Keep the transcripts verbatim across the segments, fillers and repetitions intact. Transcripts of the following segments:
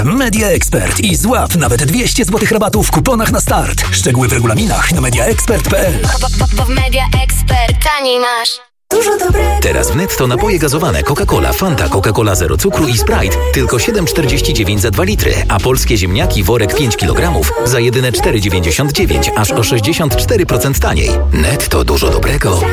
Media Expert i złap nawet dwieście złotych rabatu w kuponach na start. Szczegóły w regulaminach na media expert kropka p l. Bo w Media Expert taniej masz. Dużo dobre. Teraz w Netto napoje gazowane Coca-Cola, Fanta, Coca-Cola Zero Cukru i Sprite tylko siedem czterdzieści dziewięć za dwa litry, a polskie ziemniaki worek pięć kilogramów za jedyne cztery dziewięćdziesiąt dziewięć, aż o sześćdziesiąt cztery procent taniej. Netto, dużo dobrego.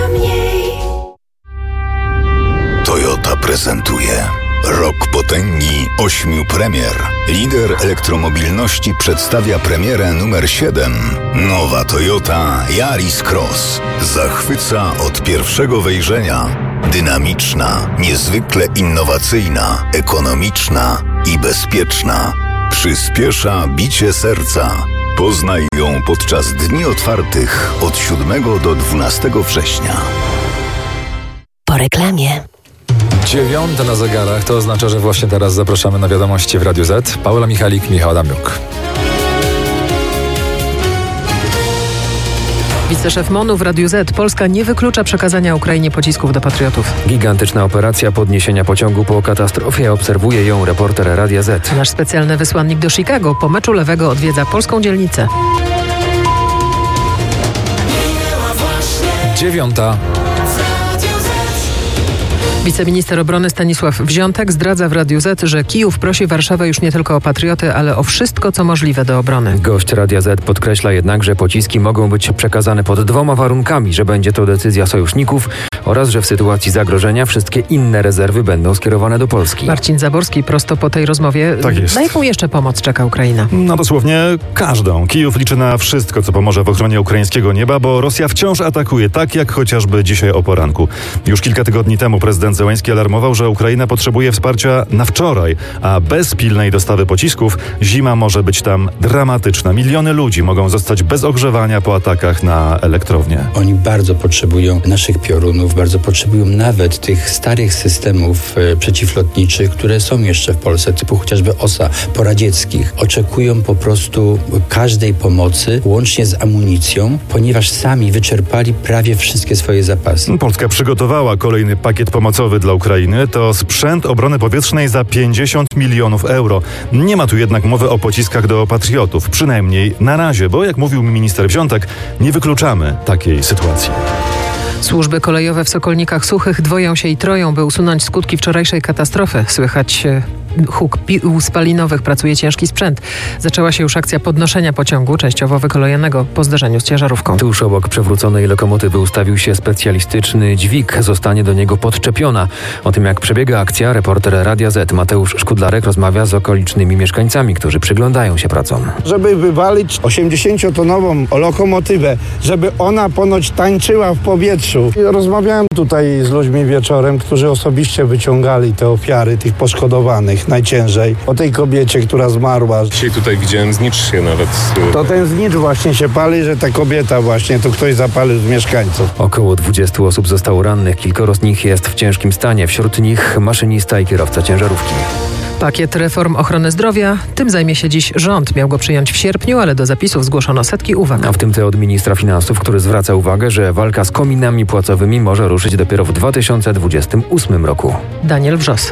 Toyota prezentuje Rok potęgi ośmiu premier. Lider elektromobilności przedstawia premierę numer siedem. Nowa Toyota Yaris Cross. Zachwyca od pierwszego wejrzenia. Dynamiczna, niezwykle innowacyjna, ekonomiczna i bezpieczna. Przyspiesza bicie serca. Poznaj ją podczas dni otwartych od siódmego do dwunastego września. Po reklamie. Dziewiąta na zegarach, to oznacza, że właśnie teraz zapraszamy na wiadomości w Radiu Z. Paula Michalik, Michał Adamczuk. Wiceszef MONU w Radiu Z. Polska nie wyklucza przekazania Ukrainie pocisków do Patriotów. Gigantyczna operacja podniesienia pociągu po katastrofie. Obserwuje ją reporter Radia Z. Nasz specjalny wysłannik do Chicago po meczu Lewego odwiedza polską dzielnicę. Dziewiąta. Wiceminister obrony Stanisław Wziątek zdradza w Radiu Z, że Kijów prosi Warszawę już nie tylko o patrioty, ale o wszystko, co możliwe do obrony. Gość Radia Z podkreśla jednak, że pociski mogą być przekazane pod dwoma warunkami, że będzie to decyzja sojuszników oraz, że w sytuacji zagrożenia wszystkie inne rezerwy będą skierowane do Polski. Marcin Zaborski prosto po tej rozmowie. Tak jest. Na jaką jeszcze pomoc czeka Ukraina? No dosłownie każdą. Kijów liczy na wszystko, co pomoże w ochronie ukraińskiego nieba, bo Rosja wciąż atakuje, tak jak chociażby dzisiaj o poranku. Już kilka tygodni temu prezydent Zełenski alarmował, że Ukraina potrzebuje wsparcia na wczoraj, a bez pilnej dostawy pocisków zima może być tam dramatyczna. Miliony ludzi mogą zostać bez ogrzewania po atakach na elektrownię. Oni bardzo potrzebują naszych piorunów, bardzo potrzebują nawet tych starych systemów e, przeciwlotniczych, które są jeszcze w Polsce, typu chociażby osa poradzieckich. Oczekują po prostu każdej pomocy, łącznie z amunicją, ponieważ sami wyczerpali prawie wszystkie swoje zapasy. Polska przygotowała kolejny pakiet pomocowy dla Ukrainy. To sprzęt obrony powietrznej za pięćdziesiąt milionów euro. Nie ma tu jednak mowy o pociskach do patriotów. Przynajmniej na razie, bo jak mówił minister Wziątek, nie wykluczamy takiej sytuacji. Służby kolejowe w Sokolnikach Suchych dwoją się i troją, by usunąć skutki wczorajszej katastrofy. Słychać huk pił spalinowych, pracuje ciężki sprzęt. Zaczęła się już akcja podnoszenia pociągu, częściowo wykolojonego po zderzeniu z ciężarówką. Tuż obok przewróconej lokomotywy ustawił się specjalistyczny dźwig. Zostanie do niego podczepiona. O tym, jak przebiega akcja, reporter Radia Z Mateusz Szkudlarek rozmawia z okolicznymi mieszkańcami, którzy przyglądają się pracom. Żeby wywalić osiemdziesięciotonową lokomotywę, żeby ona ponoć tańczyła w powietrzu. Rozmawiałem tutaj z ludźmi wieczorem, którzy osobiście wyciągali te ofiary tych poszkodowanych najciężej. O tej kobiecie, która zmarła. Dzisiaj tutaj widziałem znicz się nawet. To ten znicz właśnie się pali, że ta kobieta właśnie, to ktoś zapalił z mieszkańców. Około dwudziestu osób zostało rannych, kilkoro z nich jest w ciężkim stanie, wśród nich maszynista i kierowca ciężarówki. Pakiet reform ochrony zdrowia, tym zajmie się dziś rząd. Miał go przyjąć w sierpniu, ale do zapisów zgłoszono setki uwag. A w tym te od ministra finansów, który zwraca uwagę, że walka z kominami płacowymi może ruszyć dopiero w dwa tysiące dwudziestym ósmym roku. Daniel Wrzos.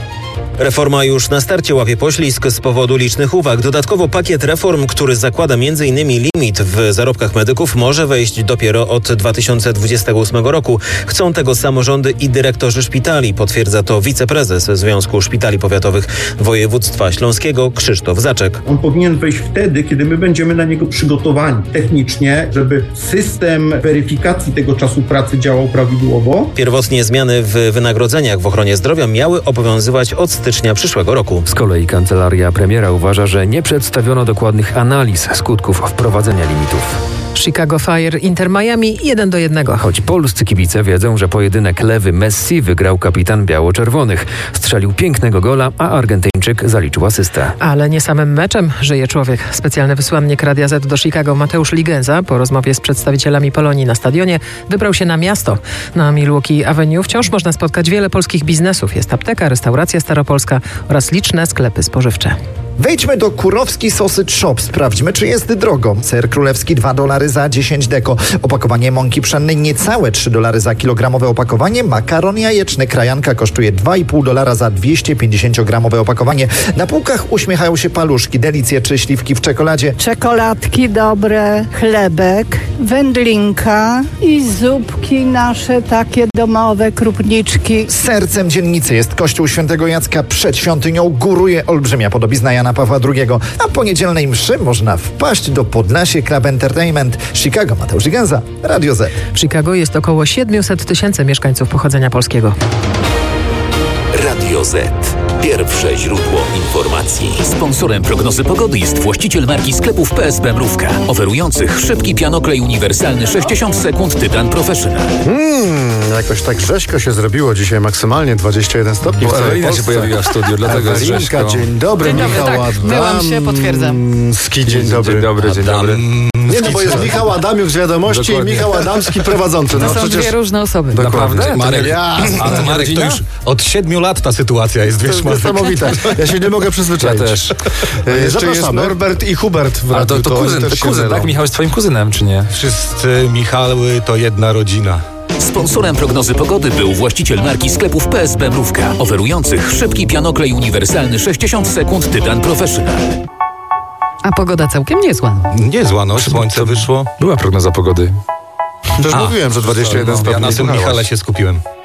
Reforma już na starcie łapie poślizg z powodu licznych uwag. Dodatkowo pakiet reform, który zakłada między innymi limit w zarobkach medyków, może wejść dopiero od dwa tysiące dwudziestego ósmego roku. Chcą tego samorządy i dyrektorzy szpitali. Potwierdza to wiceprezes Związku Szpitali Powiatowych Województwa Śląskiego Krzysztof Zaczek. On powinien wejść wtedy, kiedy my będziemy na niego przygotowani technicznie, żeby system weryfikacji tego czasu pracy działał prawidłowo. Pierwotnie zmiany w wynagrodzeniach w ochronie zdrowia miały obowiązywać od stycznia przyszłego roku. Z kolei kancelaria premiera uważa, że nie przedstawiono dokładnych analiz skutków wprowadzenia limitów. Chicago Fire, Inter Miami jeden do jednego. Choć polscy kibice wiedzą, że pojedynek Lewy Messi wygrał kapitan biało-czerwonych. Strzelił pięknego gola, a Argentyńczyk zaliczył asystę. Ale nie samym meczem żyje człowiek. Specjalny wysłannik Radia Z do Chicago Mateusz Ligenza po rozmowie z przedstawicielami Polonii na stadionie wybrał się na miasto. Na Milwaukee Avenue wciąż można spotkać wiele polskich biznesów. Jest apteka, restauracja staropolska oraz liczne sklepy spożywcze. Wejdźmy do Kurowski Sausage Shop. Sprawdźmy, czy jest drogo. Ser królewski dwa dolary za dziesięć deko. Opakowanie mąki pszennej niecałe trzy dolary za kilogramowe opakowanie. Makaron jajeczny krajanka kosztuje dwa i pół dolara za dwieście pięćdziesiąt gramowe opakowanie. Na półkach uśmiechają się paluszki, delicje czy śliwki w czekoladzie. Czekoladki dobre, chlebek, wędlinka i zupki nasze takie domowe, krupniczki. Sercem dzielnicy jest kościół Świętego Jacka. Przed świątynią góruje olbrzymia podobizna Jana Pawła drugiego. A po niedzielnej mszy można wpaść do Podlasie Club Entertainment. Chicago, Mateusz Gęza, Radio Z. W Chicago jest około siedemset tysięcy mieszkańców pochodzenia polskiego. Radio Z. Pierwsze źródło informacji. Sponsorem prognozy pogody jest właściciel marki sklepów P S B Mrówka, oferujących szybki pianoklej uniwersalny sześćdziesiąt sekund Tytan Professional. Hmm, jakoś tak rzeźko się zrobiło dzisiaj, maksymalnie dwadzieścia jeden stopni. Bo Ewelina się pojawiła w studiu, dlatego jest rzeźko. Dzień dobry, Dzień dobry, Michał tak, Adamski. myłam się, potwierdzam. Dzień dobry. Dzień dobry, dzień dobry. Nie, no bo jest Michał Adamiuk z wiadomości Dokładnie. i Michał Adamski prowadzący. No, To są przecież... dwie różne osoby. Naprawdę? Marek, ja, A to Marek, to już od siedmiu lat ta sytuacja jest, to wiesz, jest Marek. niesamowite. Ja się nie mogę przyzwyczaić. Ja też. E, Jeszcze jest Zapraszamy. Norbert i Hubert w A radiu. to, to oni kuzyn, też to się kuzyn, mylą. tak? Michał jest twoim kuzynem, czy nie? Wszyscy Michały to jedna rodzina. Sponsorem prognozy pogody był właściciel marki sklepów P S B Mrówka, oferujących szybki pianoklej uniwersalny sześćdziesiąt sekund Tytan Professional. A pogoda całkiem niezła. Niezła, no, słońce wyszło. Była prognoza pogody. Też mówiłem, że dwadzieścia jeden No, stopni. ja na tym Słuchałaś. Michale się skupiłem.